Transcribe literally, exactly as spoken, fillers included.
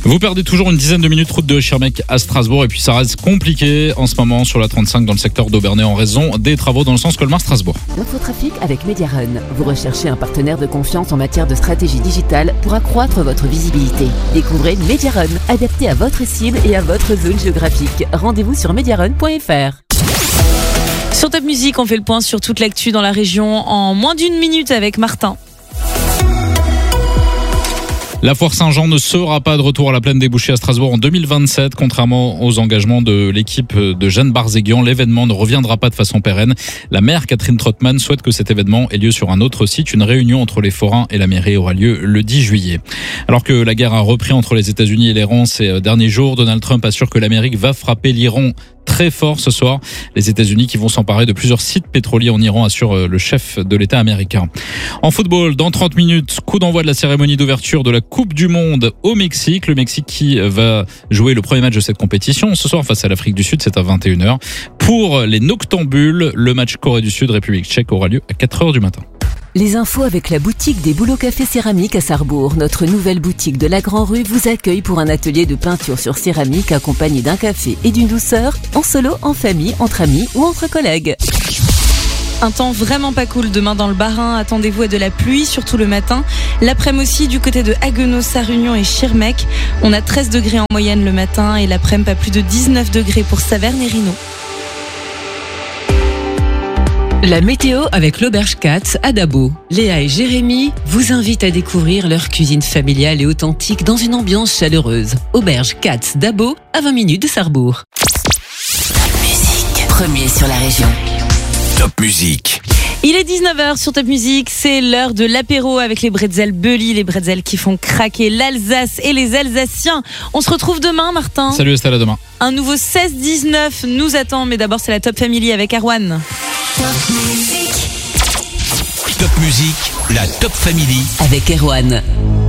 Vous perdez toujours une dizaine de minutes route de Schirmeck à Strasbourg et puis ça reste compliqué en ce moment sur la trente-cinq dans le secteur d'Aubernay en raison des travaux dans le sens Colmar-Strasbourg. L'infotrafic avec Mediarun. Vous recherchez un partenaire de confiance en matière de stratégie digitale pour accroître votre visibilité. Découvrez Mediarun, adapté à votre cible et à votre zone géographique. Rendez-vous sur mediarun point f r. Sur Top Music, on fait le point sur toute l'actu dans la région en moins d'une minute avec Martin. La Foire Saint-Jean ne sera pas de retour à la plaine des Bouchers à Strasbourg en deux mille vingt-sept. Contrairement aux engagements de l'équipe de Jeanne Barzéguian, l'événement ne reviendra pas de façon pérenne. La maire Catherine Trottmann souhaite que cet événement ait lieu sur un autre site. Une réunion entre les forains et la mairie aura lieu le dix juillet. Alors que la guerre a repris entre les États-Unis et l'Iran ces derniers jours, Donald Trump assure que l'Amérique va frapper l'Iran très fort ce soir. Les États-Unis qui vont s'emparer de plusieurs sites pétroliers en Iran, assure le chef de l'État américain. En football, dans trente minutes, coup d'envoi de la cérémonie d'ouverture de la Coupe du Monde au Mexique. Le Mexique qui va jouer le premier match de cette compétition ce soir face à l'Afrique du Sud, c'est à vingt et une heures. Pour les Noctambules, le match Corée du Sud-République tchèque aura lieu à quatre heures du matin. Les infos avec la boutique des Boulots Café Céramique à Sarrebourg. Notre nouvelle boutique de la Grand Rue vous accueille pour un atelier de peinture sur céramique accompagné d'un café et d'une douceur, en solo, en famille, entre amis ou entre collègues. Un temps vraiment pas cool demain dans le Bas-Rhin. Attendez-vous à de la pluie, surtout le matin. L'après-midi aussi du côté de Haguenau, Sarre-Union et Schirmeck. On a treize degrés en moyenne le matin et l'après-midi pas plus de dix-neuf degrés pour Saverne et Rhino. La météo avec l'Auberge Katz à Dabo. Léa et Jérémy vous invitent à découvrir leur cuisine familiale et authentique dans une ambiance chaleureuse. Auberge Katz Dabo, à vingt minutes de Sarrebourg. Top Music, premier sur la région. Top Music. Il est dix-neuf heures sur Top Music, c'est l'heure de l'apéro avec les bretzels Belly, les bretzels qui font craquer l'Alsace et les Alsaciens. On se retrouve demain, Martin. Salut Estelle, à demain. Un nouveau seize dix-neuf nous attend, mais d'abord c'est la Top Family avec Arwan. Top Music. Top Music, la Top Family avec Erwan.